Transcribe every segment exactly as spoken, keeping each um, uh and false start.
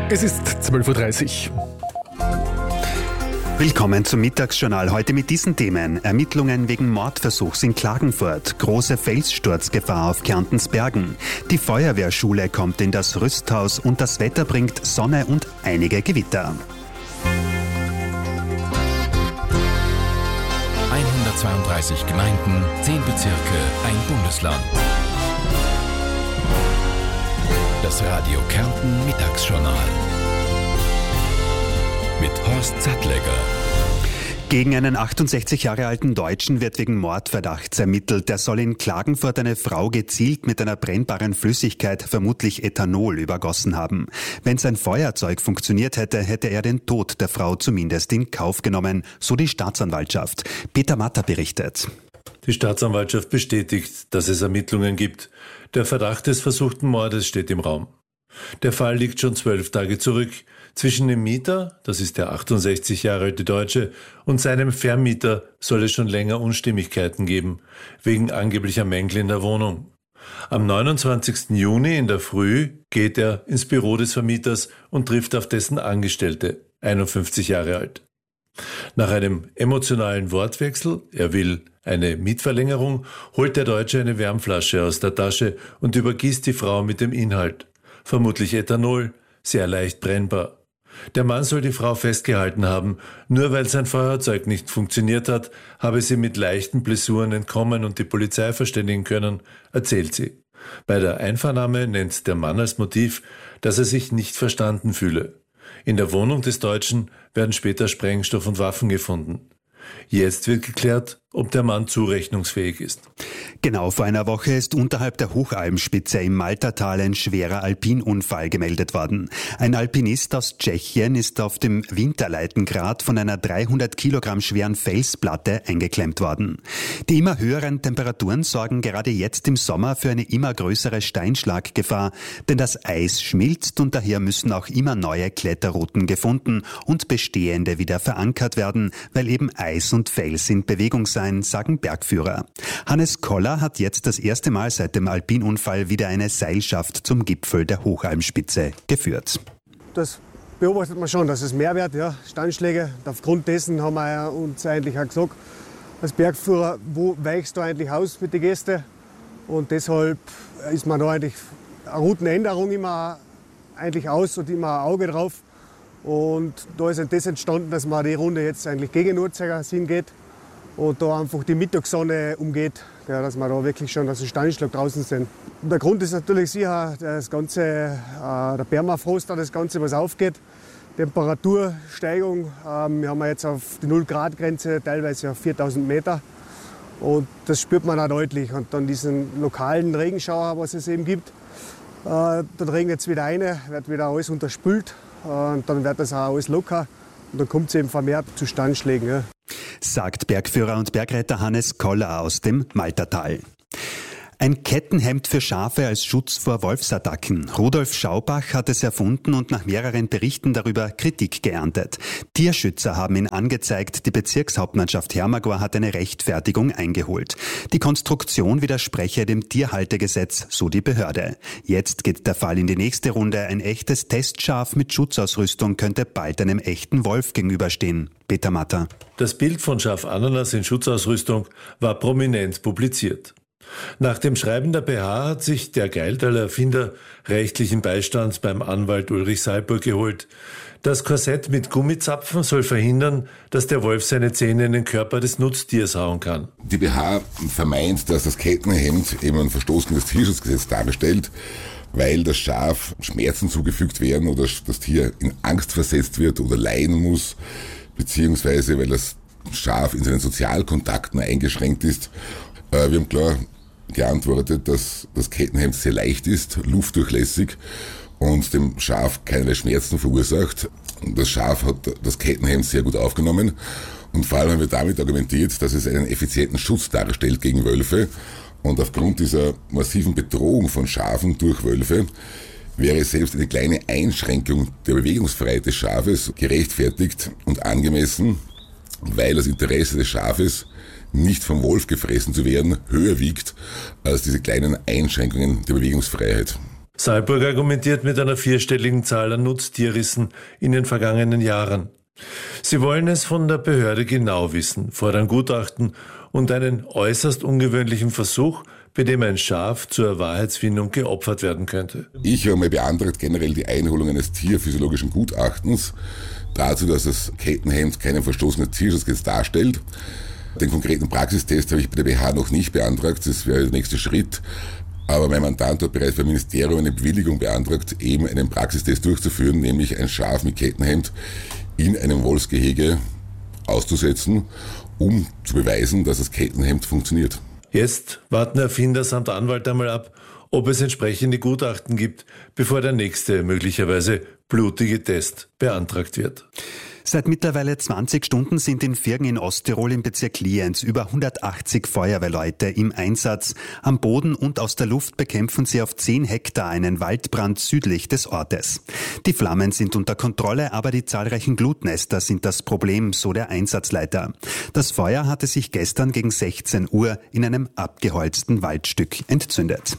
Es ist zwölf Uhr dreißig. Willkommen zum Mittagsjournal. Heute mit diesen Themen. Ermittlungen wegen Mordversuchs in Klagenfurt. Große Felssturzgefahr auf Kärntens Bergen. Die Feuerwehrschule kommt in das Rüsthaus und das Wetter bringt Sonne und einige Gewitter. hundertzweiunddreißig Gemeinden, zehn Bezirke, ein Bundesland. Das Radio Kärnten Mittagsjournal mit Horst Sattlegger. Gegen einen achtundsechzig Jahre alten Deutschen wird wegen Mordverdachts ermittelt. Der soll in Klagenfurt eine Frau gezielt mit einer brennbaren Flüssigkeit, vermutlich Ethanol, übergossen haben. Wenn sein Feuerzeug funktioniert hätte, hätte er den Tod der Frau zumindest in Kauf genommen, so die Staatsanwaltschaft. Peter Matter berichtet. Die Staatsanwaltschaft bestätigt, dass es Ermittlungen gibt. Der Verdacht des versuchten Mordes steht im Raum. Der Fall liegt schon zwölf Tage zurück. Zwischen dem Mieter, das ist der achtundsechzig Jahre alte Deutsche, und seinem Vermieter soll es schon länger Unstimmigkeiten geben, wegen angeblicher Mängel in der Wohnung. Am neunundzwanzigsten Juni in der Früh geht er ins Büro des Vermieters und trifft auf dessen Angestellte, einundfünfzig Jahre alt. Nach einem emotionalen Wortwechsel, er will eine Mietverlängerung, holt der Deutsche eine Wärmflasche aus der Tasche und übergießt die Frau mit dem Inhalt, vermutlich Ethanol, sehr leicht brennbar. Der Mann soll die Frau festgehalten haben, nur weil sein Feuerzeug nicht funktioniert hat, habe sie mit leichten Blessuren entkommen und die Polizei verständigen können, erzählt sie. Bei der Einvernahme nennt der Mann als Motiv, dass er sich nicht verstanden fühle. In der Wohnung des Deutschen werden später Sprengstoff und Waffen gefunden. Jetzt wird geklärt, ob der Mann zurechnungsfähig ist. Genau vor einer Woche ist unterhalb der Hochalmspitze im Maltertal ein schwerer Alpinunfall gemeldet worden. Ein Alpinist aus Tschechien ist auf dem Winterleitengrat von einer dreihundert Kilogramm schweren Felsplatte eingeklemmt worden. Die immer höheren Temperaturen sorgen gerade jetzt im Sommer für eine immer größere Steinschlaggefahr, denn das Eis schmilzt und daher müssen auch immer neue Kletterrouten gefunden und bestehende wieder verankert werden, weil eben Eis und Fels in Bewegung seien, sagen Bergführer. Hannes Koller hat jetzt das erste Mal seit dem Alpinunfall wieder eine Seilschaft zum Gipfel der Hochalmspitze geführt. Das beobachtet man schon, dass es mehr wird, ja, Steinschläge. Aufgrund dessen haben wir uns eigentlich auch gesagt, als Bergführer, wo weichst du eigentlich aus mit den Gästen? Und deshalb ist man da eigentlich eine Routenänderung immer eigentlich aus und immer ein Auge drauf. Und da ist das entstanden, dass man die Runde jetzt eigentlich gegen Uhrzeigersinn geht und da einfach die Mittagssonne umgeht, ja, dass wir da wirklich schon aus dem Steinschlag draußen sind. Und der Grund ist natürlich sicher das ganze, äh, der Permafrost, das Ganze, was aufgeht. Temperatursteigung, ähm, wir haben jetzt auf die null-Grad-Grenze, teilweise auf viertausend Meter. Und das spürt man auch deutlich. Und dann diesen lokalen Regenschauer, was es eben gibt, äh, dann regnet es wieder rein, wird wieder alles unterspült. Und dann wird das auch alles locker und dann kommt es eben vermehrt zu Steinschlägen. Ja. Sagt Bergführer und Bergretter Hannes Koller aus dem Maltertal. Ein Kettenhemd für Schafe als Schutz vor Wolfsattacken. Rudolf Schaubach hat es erfunden und nach mehreren Berichten darüber Kritik geerntet. Tierschützer haben ihn angezeigt, die Bezirkshauptmannschaft Hermagor hat eine Rechtfertigung eingeholt. Die Konstruktion widerspreche dem Tierhaltegesetz, so die Behörde. Jetzt geht der Fall in die nächste Runde. Ein echtes Testschaf mit Schutzausrüstung könnte bald einem echten Wolf gegenüberstehen. Peter Matter. Das Bild von Schaf Ananas in Schutzausrüstung war prominent publiziert. Nach dem Schreiben der B H hat sich der Geiltaler Erfinder rechtlichen Beistand beim Anwalt Ulrich Salburg geholt. Das Korsett mit Gummizapfen soll verhindern, dass der Wolf seine Zähne in den Körper des Nutztiers hauen kann. Die B H vermeint, dass das Kettenhemd eben ein Verstoß gegen das Tierschutzgesetz darstellt, weil das Schaf Schmerzen zugefügt werden oder das Tier in Angst versetzt wird oder leiden muss, beziehungsweise weil das Schaf in seinen Sozialkontakten eingeschränkt ist. Wir haben klar geantwortet, dass das Kettenhemd sehr leicht ist, luftdurchlässig und dem Schaf keinerlei Schmerzen verursacht. Das Schaf hat das Kettenhemd sehr gut aufgenommen und vor allem haben wir damit argumentiert, dass es einen effizienten Schutz darstellt gegen Wölfe. Und aufgrund dieser massiven Bedrohung von Schafen durch Wölfe wäre selbst eine kleine Einschränkung der Bewegungsfreiheit des Schafes gerechtfertigt und angemessen, weil das Interesse des Schafes, nicht vom Wolf gefressen zu werden, höher wiegt als diese kleinen Einschränkungen der Bewegungsfreiheit. Salburg argumentiert mit einer vierstelligen Zahl an Nutztierrissen in den vergangenen Jahren. Sie wollen es von der Behörde genau wissen, fordern Gutachten und einen äußerst ungewöhnlichen Versuch, bei dem ein Schaf zur Wahrheitsfindung geopfert werden könnte. Ich habe mal beantragt generell die Einholung eines tierphysiologischen Gutachtens dazu, dass das Kettenhemd keinen Verstoß mit Tierschutzgesetz darstellt. Den konkreten Praxistest habe ich bei der B H noch nicht beantragt, das wäre der nächste Schritt. Aber mein Mandant hat bereits beim Ministerium eine Bewilligung beantragt, eben einen Praxistest durchzuführen, nämlich ein Schaf mit Kettenhemd in einem Wolfsgehege auszusetzen, um zu beweisen, dass das Kettenhemd funktioniert. Jetzt warten Erfinder samt Anwalt einmal ab, ob es entsprechende Gutachten gibt, bevor der nächste, möglicherweise blutige Test beantragt wird. Seit mittlerweile zwanzig Stunden sind in Virgen in Osttirol im Bezirk Lienz über hundertachtzig Feuerwehrleute im Einsatz. Am Boden und aus der Luft bekämpfen sie auf zehn Hektar einen Waldbrand südlich des Ortes. Die Flammen sind unter Kontrolle, aber die zahlreichen Glutnester sind das Problem, so der Einsatzleiter. Das Feuer hatte sich gestern gegen sechzehn Uhr in einem abgeholzten Waldstück entzündet.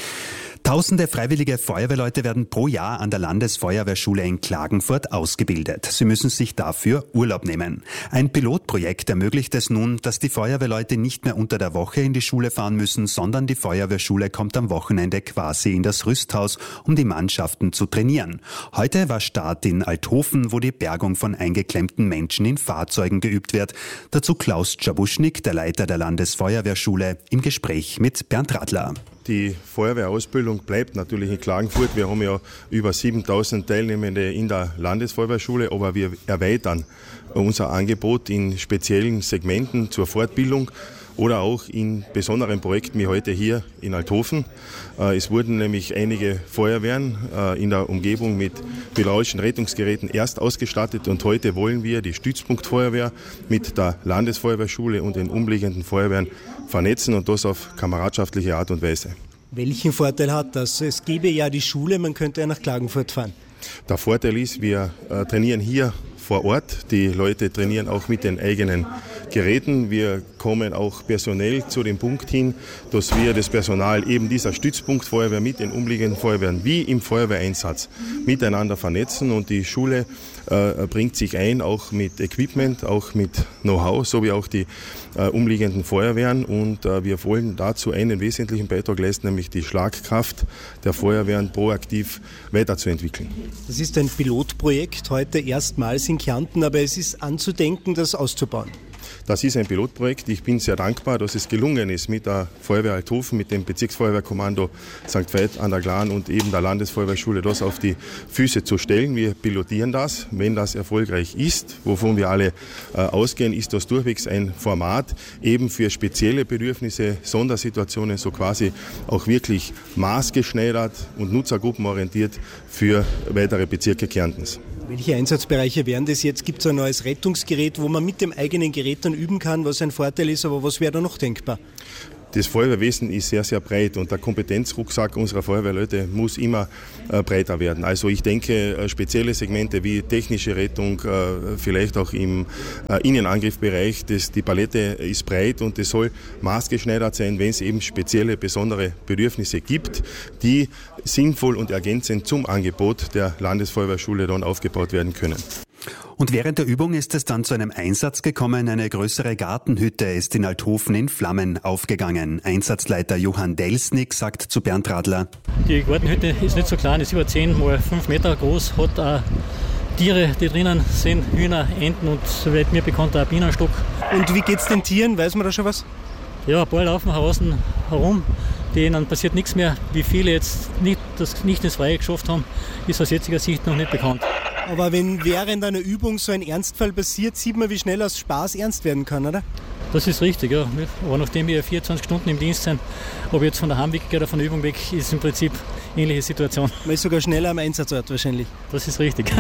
Tausende freiwillige Feuerwehrleute werden pro Jahr an der Landesfeuerwehrschule in Klagenfurt ausgebildet. Sie müssen sich dafür Urlaub nehmen. Ein Pilotprojekt ermöglicht es nun, dass die Feuerwehrleute nicht mehr unter der Woche in die Schule fahren müssen, sondern die Feuerwehrschule kommt am Wochenende quasi in das Rüsthaus, um die Mannschaften zu trainieren. Heute war Start in Althofen, wo die Bergung von eingeklemmten Menschen in Fahrzeugen geübt wird. Dazu Klaus Czabuschnik, der Leiter der Landesfeuerwehrschule, im Gespräch mit Bernd Radler. Die Feuerwehrausbildung bleibt natürlich in Klagenfurt. Wir haben ja über siebentausend Teilnehmende in der Landesfeuerwehrschule, aber wir erweitern unser Angebot in speziellen Segmenten zur Fortbildung oder auch in besonderen Projekten wie heute hier in Althofen. Es wurden nämlich einige Feuerwehren in der Umgebung mit hydraulischen Rettungsgeräten erst ausgestattet und heute wollen wir die Stützpunktfeuerwehr mit der Landesfeuerwehrschule und den umliegenden Feuerwehren vernetzen und das auf kameradschaftliche Art und Weise. Welchen Vorteil hat das? Es gäbe ja die Schule, man könnte ja nach Klagenfurt fahren. Der Vorteil ist, wir äh, trainieren hier vor Ort. Die Leute trainieren auch mit den eigenen Geräten. Wir kommen auch personell zu dem Punkt hin, dass wir das Personal eben dieser Stützpunktfeuerwehr mit den umliegenden Feuerwehren wie im Feuerwehreinsatz miteinander vernetzen und die Schule äh, bringt sich ein, auch mit Equipment, auch mit Know-how, sowie auch die äh, umliegenden Feuerwehren und äh, wir wollen dazu einen wesentlichen Beitrag leisten, nämlich die Schlagkraft der Feuerwehren proaktiv weiterzuentwickeln. Das ist ein Pilotprojekt, heute erstmals in Kärnten, aber es ist anzudenken, das auszubauen. Das ist ein Pilotprojekt. Ich bin sehr dankbar, dass es gelungen ist, mit der Feuerwehr Althofen, mit dem Bezirksfeuerwehrkommando Sankt Veit an der Glan und eben der Landesfeuerwehrschule das auf die Füße zu stellen. Wir pilotieren das. Wenn das erfolgreich ist, wovon wir alle äh, ausgehen, ist das durchwegs ein Format eben für spezielle Bedürfnisse, Sondersituationen, so quasi auch wirklich maßgeschneidert und nutzergruppenorientiert für weitere Bezirke Kärntens. Welche Einsatzbereiche wären das jetzt? Gibt es ein neues Rettungsgerät, wo man mit dem eigenen Gerät dann üben kann, was ein Vorteil ist, aber was wäre da noch denkbar? Das Feuerwehrwesen ist sehr, sehr breit und der Kompetenzrucksack unserer Feuerwehrleute muss immer äh, breiter werden. Also ich denke, äh, spezielle Segmente wie technische Rettung, äh, vielleicht auch im äh, Innenangriffbereich, das, die Palette ist breit und es soll maßgeschneidert sein, wenn es eben spezielle, besondere Bedürfnisse gibt, die sinnvoll und ergänzend zum Angebot der Landesfeuerwehrschule dann aufgebaut werden können. Und während der Übung ist es dann zu einem Einsatz gekommen. Eine größere Gartenhütte ist in Althofen in Flammen aufgegangen. Einsatzleiter Johann Delsnick sagt zu Bernd Radler: Die Gartenhütte ist nicht so klein, ist über zehn mal fünf Meter groß, hat auch Tiere, die drinnen sind, Hühner, Enten und soweit mir bekannt auch ein Bienenstock. Und wie geht's den Tieren? Weiß man da schon was? Ja, ein paar laufen draußen herum, denen passiert nichts mehr. Wie viele jetzt nicht, das nicht ins Freie geschafft haben, ist aus jetziger Sicht noch nicht bekannt. Aber wenn während einer Übung so ein Ernstfall passiert, sieht man, wie schnell aus Spaß ernst werden kann, oder? Das ist richtig, ja. Aber nachdem wir vierundzwanzig Stunden im Dienst sind, ob jetzt von der Heim weg oder von der Übung weg, ist im Prinzip eine ähnliche Situation. Man ist sogar schneller am Einsatzort wahrscheinlich. Das ist richtig.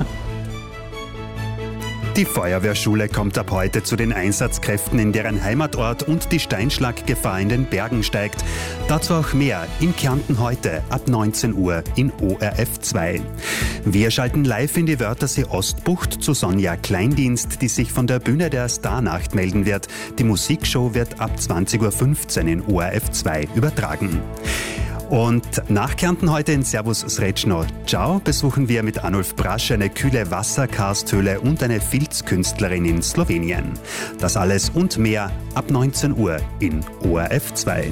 Die Feuerwehrschule kommt ab heute zu den Einsatzkräften in deren Heimatort und die Steinschlaggefahr in den Bergen steigt. Dazu auch mehr in Kärnten heute ab neunzehn Uhr in O R F zwei. Wir schalten live in die Wörthersee Ostbucht zu Sonja Kleindienst, die sich von der Bühne der Starnacht melden wird. Die Musikshow wird ab zwanzig Uhr fünfzehn in O R F zwei übertragen. Und nach Kärnten heute in Servus Srečno Ciao besuchen wir mit Arnulf Brasch eine kühle Wasserkarsthöhle und eine Filzkünstlerin in Slowenien. Das alles und mehr ab neunzehn Uhr in O R F zwei.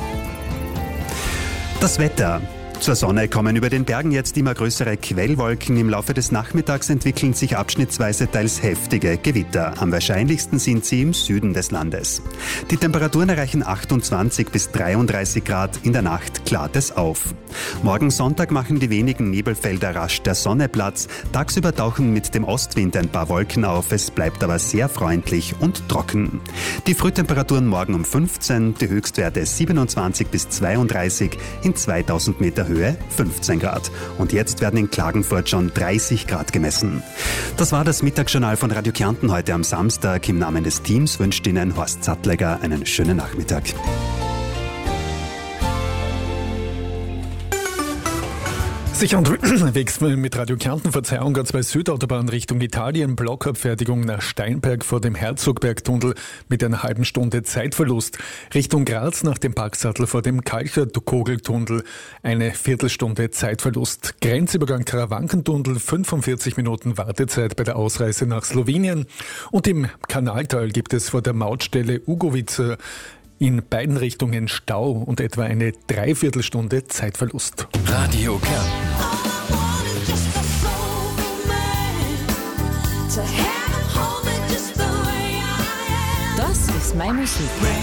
Das Wetter. Zur Sonne kommen über den Bergen jetzt immer größere Quellwolken. Im Laufe des Nachmittags entwickeln sich abschnittsweise teils heftige Gewitter. Am wahrscheinlichsten sind sie im Süden des Landes. Die Temperaturen erreichen achtundzwanzig bis dreiunddreißig Grad. In der Nacht klart es auf. Morgen Sonntag machen die wenigen Nebelfelder rasch der Sonne Platz. Tagsüber tauchen mit dem Ostwind ein paar Wolken auf. Es bleibt aber sehr freundlich und trocken. Die Frühtemperaturen morgen um fünfzehn, die Höchstwerte siebenundzwanzig bis zweiunddreißig, in zweitausend Meter Höhe fünfzehn Grad. Und jetzt werden in Klagenfurt schon dreißig Grad gemessen. Das war das Mittagsjournal von Radio Kärnten heute am Samstag. Im Namen des Teams wünscht Ihnen Horst Sattlegger einen schönen Nachmittag. Sicher unterwegs mit Radio Kärnten, Verzeihung, A zwei Südautobahn Richtung Italien, Blockabfertigung nach Steinberg vor dem Herzogbergtunnel mit einer halben Stunde Zeitverlust. Richtung Graz nach dem Parksattel vor dem Kalcher-Kogeltunnel eine Viertelstunde Zeitverlust. Grenzübergang Karawankentunnel, fünfundvierzig Minuten Wartezeit bei der Ausreise nach Slowenien. Und im Kanaltal gibt es vor der Mautstelle Ugovice in beiden Richtungen Stau und etwa eine Dreiviertelstunde Zeitverlust. Radio Kärnten. Das ist meine Musik.